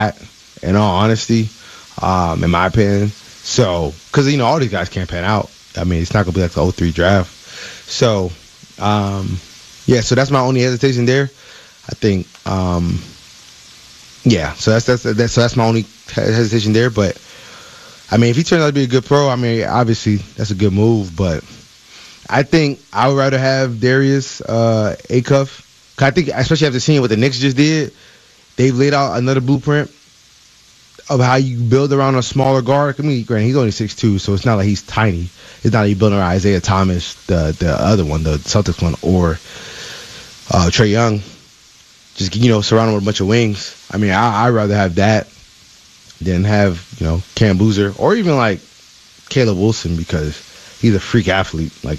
in all honesty, in my opinion. So, because, all these guys can't pan out. I mean, it's not going to be like the 03 draft. So, so that's my only hesitation there. I think, so that's my only hesitation there. But, I mean, if he turns out to be a good pro, I mean, obviously that's a good move. But I think I would rather have Darius Acuff. I think, especially after seeing what the Knicks just did, they've laid out another blueprint of how you build around a smaller guard. I mean, granted, he's only 6'2", so it's not like he's tiny. It's not like you building around Isaiah Thomas, the other one, the Celtics one, or Trae Young. Just, surround him with a bunch of wings. I mean, I'd rather have that than have, Cam Boozer or even like Caleb Wilson, because he's a freak athlete. Like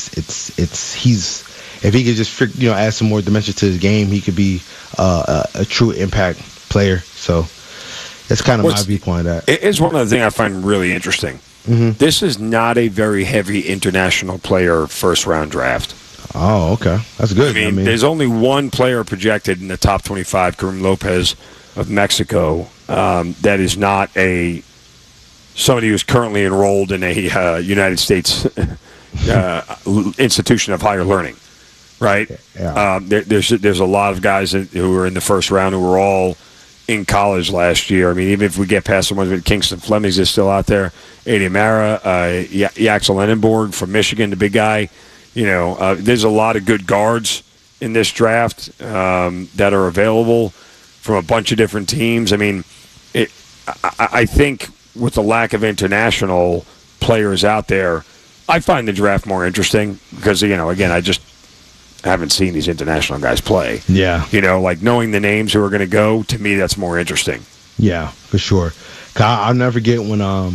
if he could just add some more dimension to his game, he could be a true impact player. So that's kind of my viewpoint of that. It's one of the things I find really interesting. Mm-hmm. This is not a very heavy international player first round draft. Oh, okay. That's good. I mean, there's only one player projected in the top 25, Karim Lopez of Mexico, that is not somebody who's currently enrolled in a United States institution of higher learning, right? Yeah. There's a lot of guys who were in the first round who were all in college last year. I mean, even if we get past the ones with Kingston Flemings is still out there, Adi Mara, Yaxel Enenborg from Michigan, the big guy. There's a lot of good guards in this draft that are available from a bunch of different teams. I mean, I think with the lack of international players out there, I find the draft more interesting because, again, I just haven't seen these international guys play. Yeah. Like knowing the names who are going to go, to me, that's more interesting. Yeah, for sure. I'll never forget when,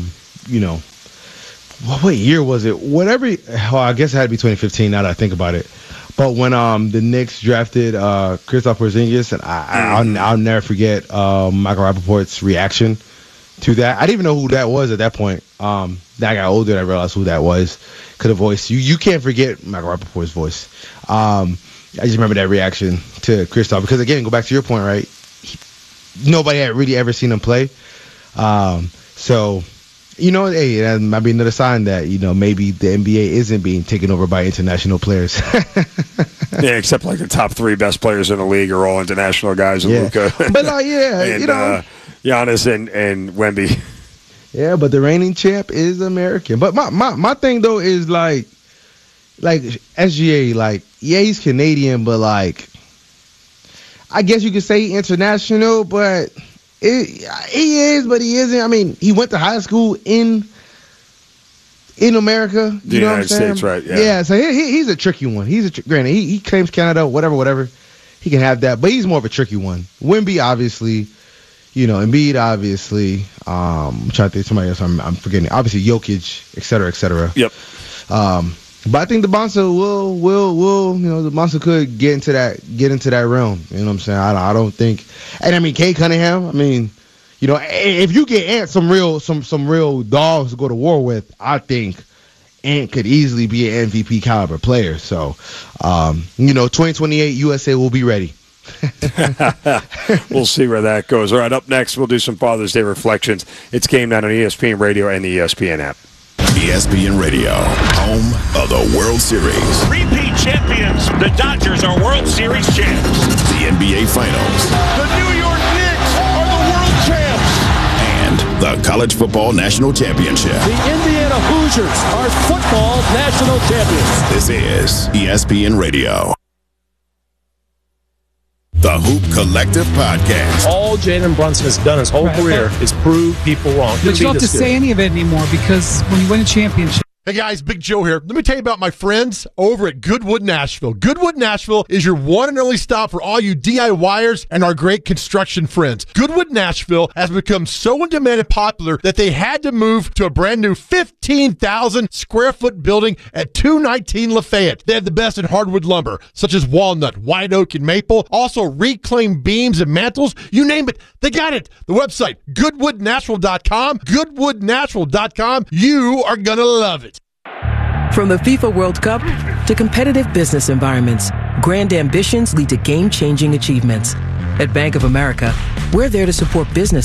what year was it? I guess it had to be 2015 now that I think about it. But when the Knicks drafted Kristaps Porzingis, and I'll never forget Michael Rappaport's reaction to that. I didn't even know who that was at that point. That I got older and I realized who that was. Because the voice, you can't forget Michael Rappaport's voice. I just remember that reaction to Kristaps. Because again, go back to your point, right? Nobody had really ever seen him play. So, hey, that might be another sign that, maybe the NBA isn't being taken over by international players. Yeah, except like the top three best players in the league are all international guys. And Luka. But and, Giannis and Wemby. Yeah, but the reigning champ is American. But my thing, though, is like SGA, he's Canadian, but I guess you could say international, but he is, but he isn't. I mean, he went to high school in America. The United States, right? Yeah. So he's a tricky one. Granted, he claims Canada, whatever. He can have that, but he's more of a tricky one. Wemby, obviously. Embiid, obviously. I'm trying to think of somebody else. I'm forgetting. Obviously, Jokic, et cetera, et cetera. Yep. But I think the Bonsa will the Bonsa could get into that realm. You know what I'm saying? I don't think. And I mean, Cade Cunningham. I mean, if you get Ant some real dogs to go to war with, I think Ant could easily be an MVP caliber player. So, 2028 USA will be ready. We'll see where that goes. All right, up next, we'll do some Father's Day reflections. It's Game Night on ESPN Radio and the ESPN app. ESPN Radio, home of the World Series. Repeat champions. The Dodgers are World Series champs. The NBA Finals. The New York Knicks are the world champs. And the College Football National Championship. The Indiana Hoosiers are football national champions. This is ESPN Radio. The Hoop Collective Podcast. All Jalen Brunson has done his whole career is prove people wrong. But you don't have to say any of it anymore because when you win a championship. Hey guys, Big Joe here. Let me tell you about my friends over at Goodwood Nashville. Goodwood Nashville is your one and only stop for all you DIYers and our great construction friends. Goodwood Nashville has become so in demand and popular that they had to move to a brand new 15,000 square foot building at 219 Lafayette. They have the best in hardwood lumber, such as walnut, white oak, and maple. Also reclaimed beams and mantles. You name it, they got it. The website, goodwoodnashville.com. Goodwoodnashville.com. You are going to love it. From the FIFA World Cup to competitive business environments, grand ambitions lead to game-changing achievements. At Bank of America, we're there to support business